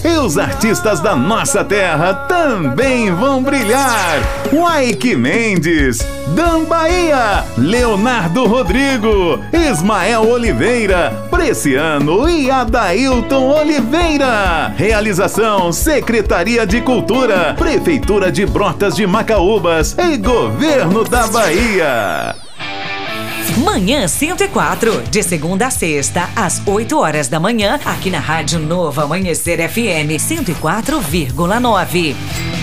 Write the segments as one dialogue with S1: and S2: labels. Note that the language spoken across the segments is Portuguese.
S1: E os artistas da nossa terra também vão brilhar. Waike Mendes, Dan Bahia, Leonardo Rodrigo, Ismael Oliveira, Preciano e Adailton Oliveira. Realização Secretaria de Cultura, Prefeitura de Brotas de Macaúbas e Governo da Bahia.
S2: Manhã 104, de segunda a sexta, às 8 horas da manhã, aqui na Rádio Novo Amanhecer FM 104,9.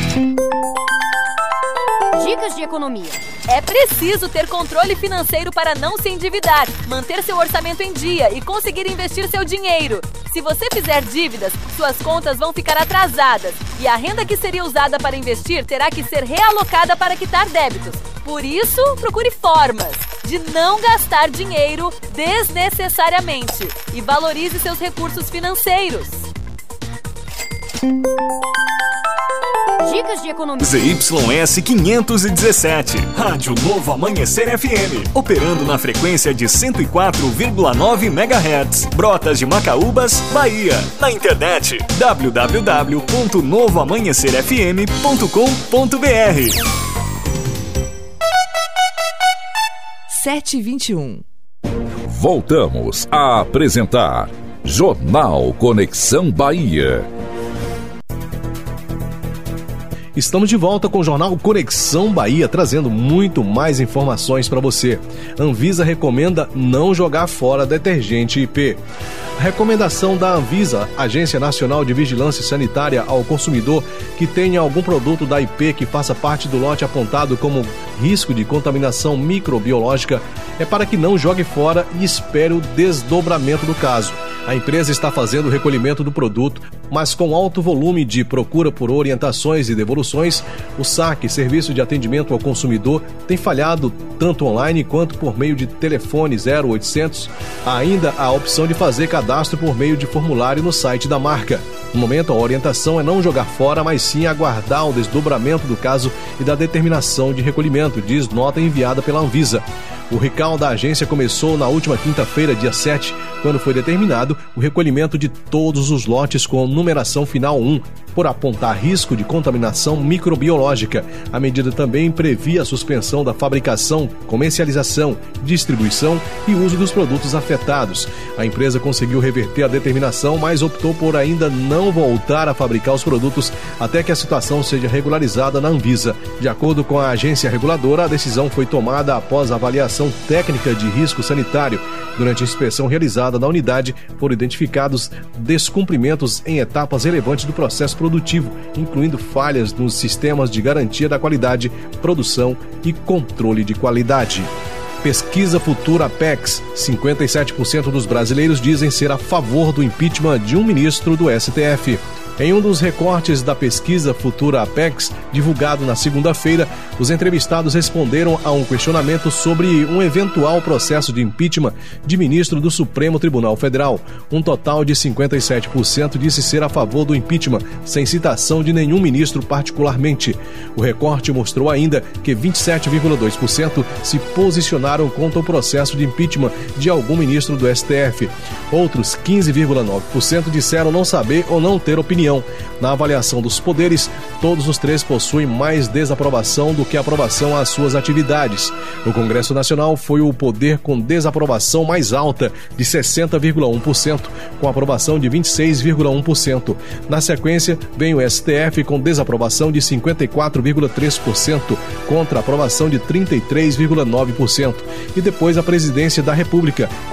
S3: Dicas de economia. É preciso ter controle financeiro para não se endividar, manter seu orçamento em dia e conseguir investir seu dinheiro. Se você fizer dívidas, suas contas vão ficar atrasadas e a renda que seria usada para investir terá que ser realocada para quitar débitos. Por isso, procure formas de não gastar dinheiro desnecessariamente e valorize seus recursos financeiros. Dicas de economia.
S4: ZYS 517, Rádio Novo Amanhecer FM, operando na frequência de 104,9 MHz, Brotas de Macaúbas, Bahia. Na internet, www.novoamanhecerfm.com.br.
S5: 7h21.
S6: Voltamos a apresentar Jornal Conexão Bahia.
S7: Estamos de volta com o Jornal Conexão Bahia, trazendo muito mais informações para você. Anvisa recomenda não jogar fora detergente IP. A recomendação da Anvisa, Agência Nacional de Vigilância Sanitária, ao consumidor que tenha algum produto da IP que faça parte do lote apontado como risco de contaminação microbiológica, é para que não jogue fora e espere o desdobramento do caso. A empresa está fazendo o recolhimento do produto, mas com alto volume de procura por orientações e devoluções, o SAC, Serviço de Atendimento ao Consumidor, tem falhado tanto online quanto por meio de telefone 0800. Há ainda a opção de fazer cadastro por meio de formulário no site da marca. No momento, a orientação é não jogar fora, mas sim aguardar o desdobramento do caso e da determinação de recolhimento, diz nota enviada pela Anvisa. O recall da agência começou na última quinta-feira, dia 7, quando foi determinado o recolhimento de todos os lotes com numeração final 1, por apontar risco de contaminação microbiológica. A medida também previa a suspensão da fabricação, comercialização, distribuição e uso dos produtos afetados. A empresa conseguiu reverter a determinação, mas optou por ainda não voltar a fabricar os produtos até que a situação seja regularizada na Anvisa. De acordo com a agência reguladora, a decisão foi tomada após a avaliação técnica de risco sanitário. Durante a inspeção realizada na unidade, foram identificados descumprimentos em etapas relevantes do processo produtivo, incluindo falhas nos sistemas de garantia da qualidade, produção e controle de qualidade. Pesquisa Futura Apex. 57% dos brasileiros dizem ser a favor do impeachment de um ministro do STF. Em um dos recortes da pesquisa Futura Apex, divulgado na segunda-feira, os entrevistados responderam a um questionamento sobre um eventual processo de impeachment de ministro do Supremo Tribunal Federal. Um total de 57% disse ser a favor do impeachment, sem citação de nenhum ministro particularmente. O recorte mostrou ainda que 27,2% se posicionaram contra o processo de impeachment de algum ministro do STF. Outros 15,9% disseram não saber ou não ter opinião. Na avaliação dos poderes, todos os três possuem mais desaprovação do que aprovação às suas atividades. No Congresso Nacional foi o poder com desaprovação mais alta, de 60,1%, com aprovação de 26,1%. Na sequência, vem o STF com desaprovação de 54,3%, contra aprovação de 33,9%. E depois a Presidência da República, com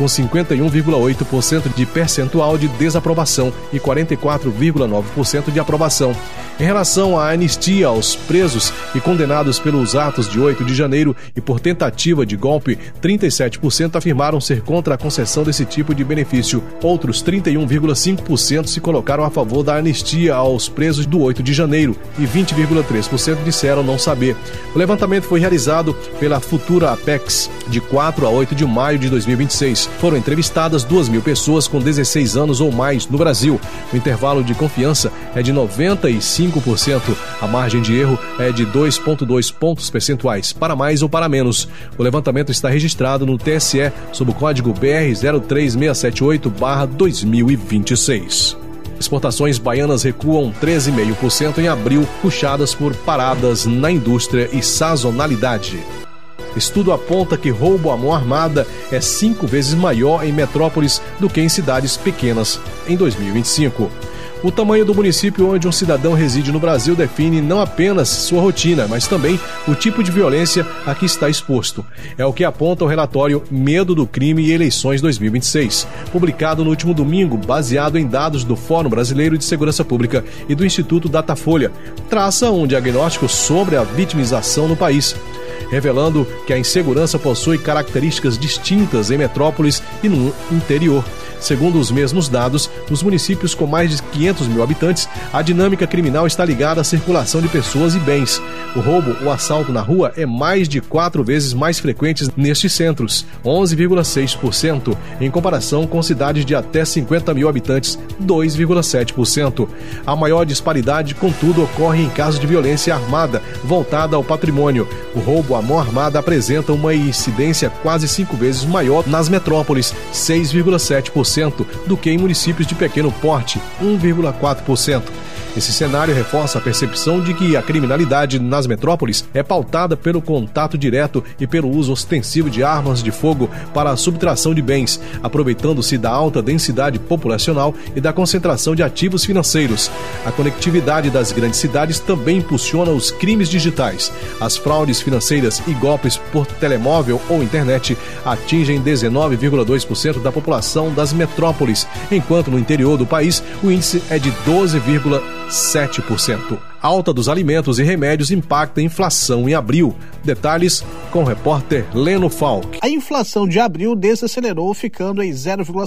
S7: 51,8% de percentual de desaprovação e 44,9% de aprovação. Em relação à anistia aos presos e condenados pelos atos de 8 de janeiro e por tentativa de golpe, 37% afirmaram ser contra a concessão desse tipo de benefício. Outros 31,5% se colocaram a favor da anistia aos presos do 8 de janeiro e 20,3% disseram não saber. O levantamento foi realizado pela Futura Apex de 4 a 8 de maio de 2026. Foram entrevistadas 2.000 pessoas com 16 anos ou mais no Brasil. O intervalo de confiança é de 95%. A margem de erro é de 2,2 pontos percentuais, para mais ou para menos. O levantamento está registrado no TSE sob o código BR 03678/2026. Exportações baianas recuam 13,5% em abril, puxadas por paradas na indústria e sazonalidade. Estudo aponta que roubo à mão armada é 5 vezes maior em metrópoles do que em cidades pequenas em 2025. O tamanho do município onde um cidadão reside no Brasil define não apenas sua rotina, mas também o tipo de violência a que está exposto. É o que aponta o relatório Medo do Crime e Eleições 2026, publicado no último domingo, baseado em dados do Fórum Brasileiro de Segurança Pública e do Instituto Datafolha. Traça um diagnóstico sobre a vitimização no país, revelando que a insegurança possui características distintas em metrópoles e no interior. Segundo os mesmos dados, nos municípios com mais de 500 mil habitantes, a dinâmica criminal está ligada à circulação de pessoas e bens. O roubo ou assalto na rua é mais de 4 vezes mais frequente nestes centros, 11,6%, em comparação com cidades de até 50 mil habitantes, 2,7%. A maior disparidade, contudo, ocorre em casos de violência armada, voltada ao patrimônio. O roubo à mão armada apresenta uma incidência quase 5 vezes maior nas metrópoles, 6,7%, do que em municípios de pequeno porte, 1,4%. Esse cenário reforça a percepção de que a criminalidade nas metrópoles é pautada pelo contato direto e pelo uso ostensivo de armas de fogo para a subtração de bens, aproveitando-se da alta densidade populacional e da concentração de ativos financeiros. A conectividade das grandes cidades também impulsiona os crimes digitais. As fraudes financeiras e golpes por telemóvel ou internet atingem 19,2% da população das metrópoles, enquanto no interior do país o índice é de 12,7%. Alta dos alimentos e remédios impacta a inflação em abril. Detalhes com o repórter Leno Falck.
S5: A inflação de abril desacelerou, ficando em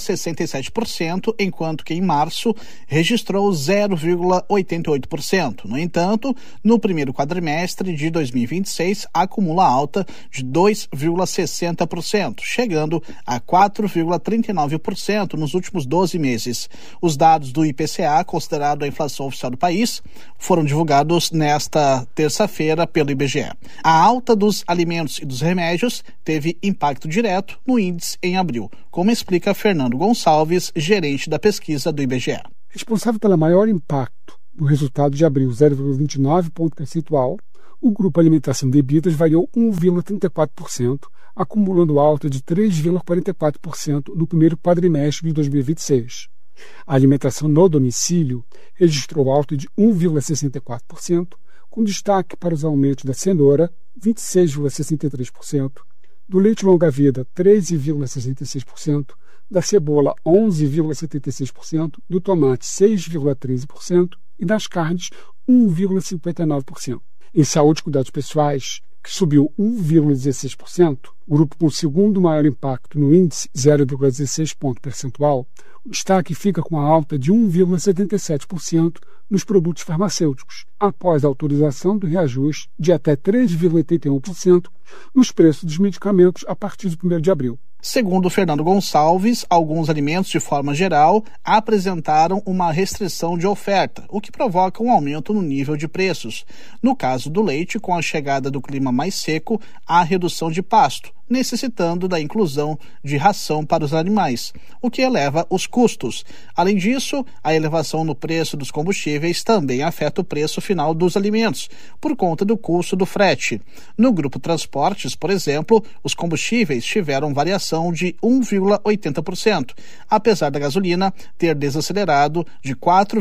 S5: 0,67%, enquanto que em março registrou 0,88%. No entanto, no primeiro quadrimestre de 2026, acumula alta de 2,60%, chegando a 4,39% nos últimos 12 meses. Os dados do IPCA, considerado a inflação oficial do país, foram divulgados nesta terça-feira pelo IBGE. A alta dos alimentos e dos remédios teve impacto direto no índice em abril, como explica Fernando Gonçalves, gerente da pesquisa do IBGE.
S8: Responsável pelo maior impacto no resultado de abril, 0,29 ponto percentual, o grupo alimentação e bebidas variou 1,34%, acumulando alta de 3,44% no primeiro quadrimestre de 2026. A alimentação no domicílio registrou alta de 1,64%, com destaque para os aumentos da cenoura, 26,63%, do leite longa-vida, 13,66%, da cebola, 11,76%, do tomate, 6,13% e das carnes, 1,59%. Em saúde e cuidados pessoais, que subiu 1,16%, grupo com o segundo maior impacto no índice, 0,16 ponto percentual, o destaque fica com a alta de 1,77% nos produtos farmacêuticos, após a autorização do reajuste de até 3,81% nos preços dos medicamentos a partir de 1º de abril.
S5: Segundo Fernando Gonçalves, alguns alimentos, de forma geral, apresentaram uma restrição de oferta, o que provoca um aumento no nível de preços. No caso do leite, com a chegada do clima mais seco, há redução de pasto, necessitando da inclusão de ração para os animais, o que eleva os custos. Além disso, a elevação no preço dos combustíveis também afeta o preço final dos alimentos, por conta do custo do frete. No grupo Transportes, por exemplo, os combustíveis tiveram variação de 1,80%, apesar da gasolina ter desacelerado de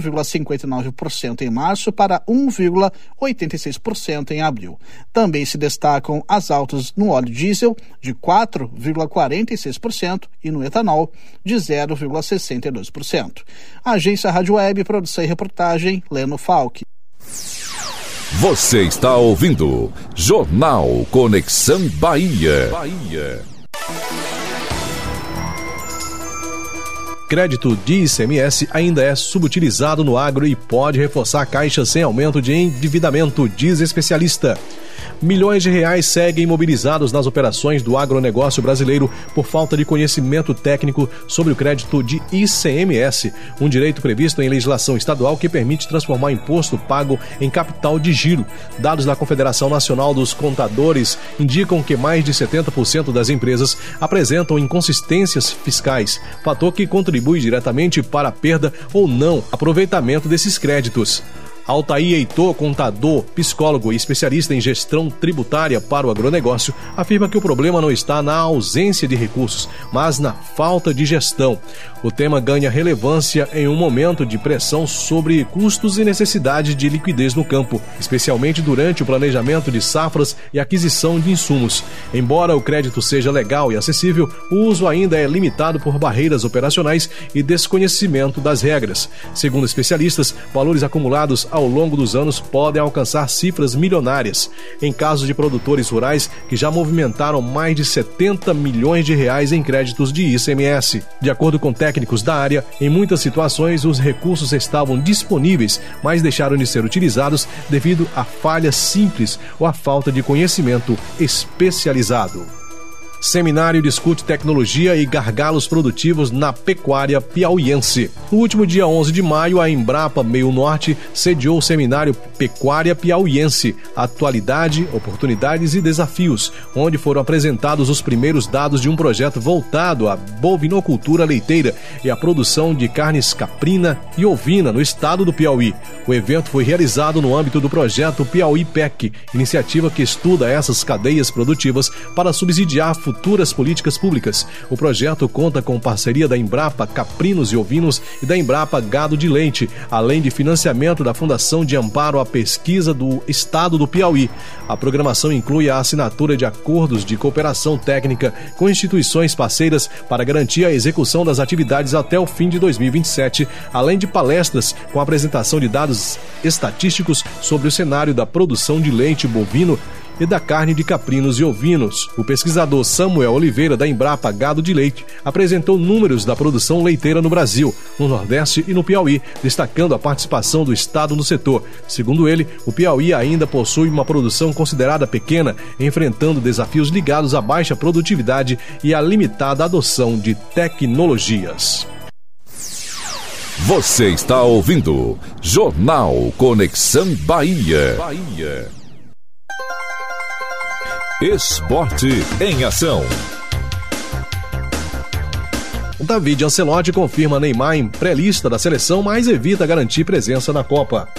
S5: 4,59% em março para 1,86% em abril. Também se destacam as altas no óleo diesel, de 4,46%, e no etanol, de 0,62%. Agência Rádio Web, produção e reportagem, Leno Falck.
S6: Você está ouvindo Jornal Conexão Bahia.
S7: Crédito de ICMS ainda é subutilizado no agro e pode reforçar a caixa sem aumento de endividamento, diz especialista. Milhões de reais seguem mobilizados nas operações do agronegócio brasileiro por falta de conhecimento técnico sobre o crédito de ICMS, um direito previsto em legislação estadual que permite transformar imposto pago em capital de giro. Dados da Confederação Nacional dos Contadores indicam que mais de 70% das empresas apresentam inconsistências fiscais, fator que contribui contribui diretamente para a perda ou não aproveitamento desses créditos. Altair Heitor, contador, psicólogo e especialista em gestão tributária para o agronegócio, afirma que o problema não está na ausência de recursos, mas na falta de gestão. O tema ganha relevância em um momento de pressão sobre custos e necessidade de liquidez no campo, especialmente durante o planejamento de safras e aquisição de insumos. Embora o crédito seja legal e acessível, o uso ainda é limitado por barreiras operacionais e desconhecimento das regras. Segundo especialistas, valores acumulados ao longo dos anos podem alcançar cifras milionárias, em casos de produtores rurais que já movimentaram mais de 70 milhões de reais em créditos de ICMS. De acordo com técnicos da área, em muitas situações os recursos estavam disponíveis, mas deixaram de ser utilizados devido a falhas simples ou a falta de conhecimento especializado. Seminário discute tecnologia e gargalos produtivos na pecuária piauiense. No último dia 11 de maio, a Embrapa Meio Norte sediou o Seminário Pecuária Piauiense, Atualidade, Oportunidades e Desafios, onde foram apresentados os primeiros dados de um projeto voltado à bovinocultura leiteira e à produção de carnes caprina e ovina no estado do Piauí. O evento foi realizado no âmbito do projeto Piauí PEC, iniciativa que estuda essas cadeias produtivas para subsidiar futuras políticas públicas. O projeto conta com parceria da Embrapa Caprinos e Ovinos e da Embrapa Gado de Leite, além de financiamento da Fundação de Amparo à Pesquisa do Estado do Piauí. A programação inclui a assinatura de acordos de cooperação técnica com instituições parceiras para garantir a execução das atividades até o fim de 2027, além de palestras com apresentação de dados estatísticos sobre o cenário da produção de leite bovino e da carne de caprinos e ovinos. O pesquisador Samuel Oliveira, da Embrapa Gado de Leite, apresentou números da produção leiteira no Brasil, no Nordeste e no Piauí, destacando a participação do Estado no setor. Segundo ele, o Piauí ainda possui uma produção considerada pequena, enfrentando desafios ligados à baixa produtividade e à limitada adoção de tecnologias.
S6: Você está ouvindo Jornal Conexão Bahia. Esporte em ação.
S7: David Ancelotti confirma Neymar em pré-lista da seleção, mas evita garantir presença na Copa.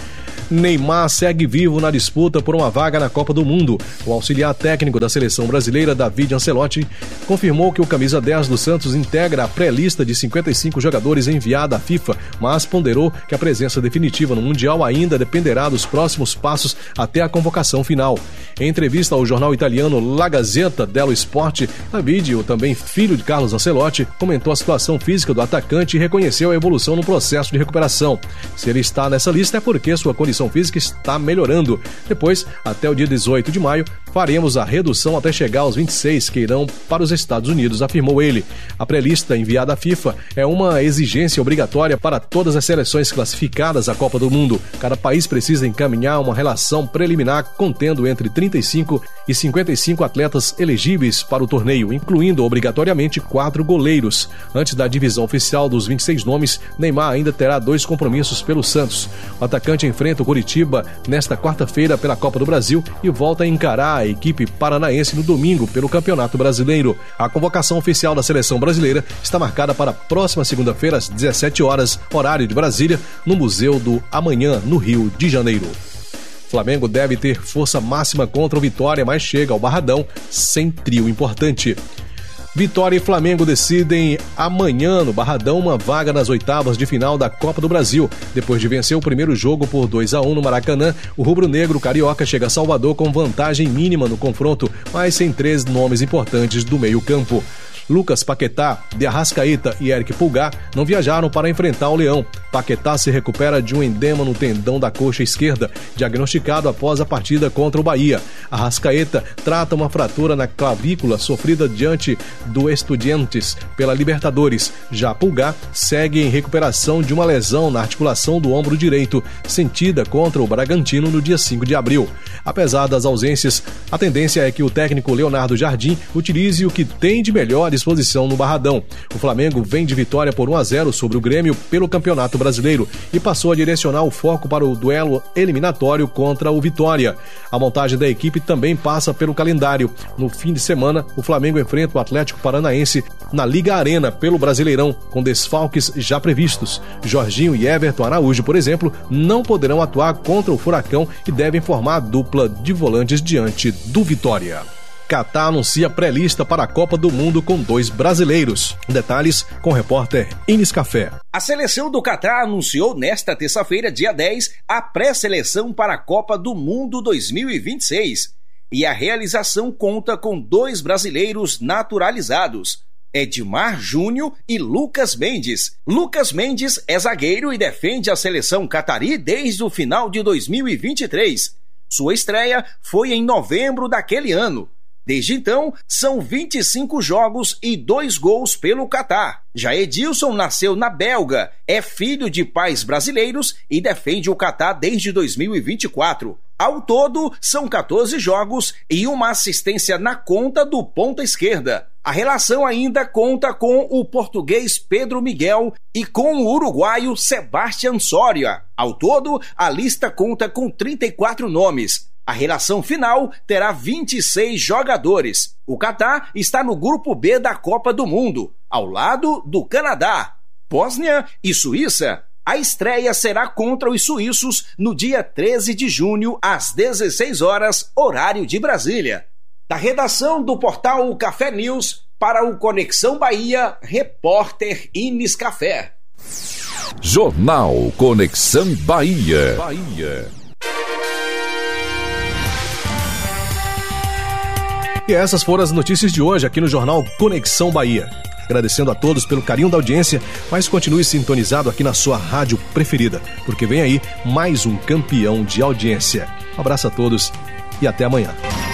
S7: Neymar segue vivo na disputa por uma vaga na Copa do Mundo. O auxiliar técnico da seleção brasileira, David Ancelotti, confirmou que o camisa 10 do Santos integra a pré-lista de 55 jogadores enviada à FIFA, mas ponderou que a presença definitiva no Mundial ainda dependerá dos próximos passos até a convocação final. Em entrevista ao jornal italiano La Gazzetta dello Sport, David, o também filho de Carlos Ancelotti, comentou a situação física do atacante e reconheceu a evolução no processo de recuperação. Se ele está nessa lista é porque sua condição física está melhorando. Depois, até o dia 18 de maio, faremos a redução até chegar aos 26 que irão para os Estados Unidos, afirmou ele. A pré-lista enviada à FIFA é uma exigência obrigatória para todas as seleções classificadas à Copa do Mundo. Cada país precisa encaminhar uma relação preliminar contendo entre 35 e 55 atletas elegíveis para o torneio, incluindo obrigatoriamente 4 goleiros. Antes da divisão oficial dos 26 nomes, Neymar ainda terá 2 compromissos pelo Santos. O atacante enfrenta o Curitiba nesta quarta-feira pela Copa do Brasil e volta a encarar a equipe paranaense no domingo pelo Campeonato Brasileiro. A convocação oficial da seleção brasileira está marcada para a próxima segunda-feira às 17 horas, horário de Brasília, no Museu do Amanhã, no Rio de Janeiro. Flamengo deve ter força máxima contra o Vitória, mas chega ao Barradão sem trio importante. Vitória e Flamengo decidem amanhã no Barradão uma vaga nas oitavas de final da Copa do Brasil. Depois de vencer o primeiro jogo por 2-1 no Maracanã, o rubro-negro carioca chega a Salvador com vantagem mínima no confronto, mas sem 3 nomes importantes do meio-campo. Lucas Paquetá, De Arrascaeta e Eric Pulgar não viajaram para enfrentar o Leão. Paquetá se recupera de um edema no tendão da coxa esquerda, diagnosticado após a partida contra o Bahia. Arrascaeta trata uma fratura na clavícula sofrida diante do Estudiantes pela Libertadores. Já Pulgar segue em recuperação de uma lesão na articulação do ombro direito, sentida contra o Bragantino no dia 5 de abril. Apesar das ausências, a tendência é que o técnico Leonardo Jardim utilize o que tem de melhor disposição no Barradão. O Flamengo vem de vitória por 1-0 sobre o Grêmio pelo Campeonato Brasileiro e passou a direcionar o foco para o duelo eliminatório contra o Vitória. A montagem da equipe também passa pelo calendário. No fim de semana, o Flamengo enfrenta o Atlético Paranaense na Liga Arena pelo Brasileirão, com desfalques já previstos. Jorginho e Everton Araújo, por exemplo, não poderão atuar contra o Furacão e devem formar a dupla de volantes diante do Vitória. Catar anuncia pré-lista para a Copa do Mundo com 2 brasileiros. Detalhes com o repórter Inis Café.
S9: A seleção do Catar anunciou nesta terça-feira, dia 10, a pré-seleção para a Copa do Mundo 2026. E a realização conta com 2 brasileiros naturalizados, Edmar Júnior e Lucas Mendes. Lucas Mendes é zagueiro e defende a seleção catarí desde o final de 2023. Sua estreia foi em novembro daquele ano. Desde então, são 25 jogos e 2 gols pelo Catar. Já Edilson nasceu na Bélgica, é filho de pais brasileiros e defende o Catar desde 2024. Ao todo, são 14 jogos e uma assistência na conta do ponta esquerda. A relação ainda conta com o português Pedro Miguel e com o uruguaio Sebastián Soria. Ao todo, a lista conta com 34 nomes. A relação final terá 26 jogadores. O Catar está no grupo B da Copa do Mundo, ao lado do Canadá, Bósnia e Suíça. A estreia será contra os suíços no dia 13 de junho, às 16 horas, horário de Brasília. Da redação do portal Café News, para o Conexão Bahia, repórter Inis Café.
S6: Jornal Conexão Bahia.
S7: E essas foram as notícias de hoje aqui no Jornal Conexão Bahia. Agradecendo a todos pelo carinho da audiência, mas continue sintonizado aqui na sua rádio preferida, porque vem aí mais um campeão de audiência. Um abraço a todos e até amanhã.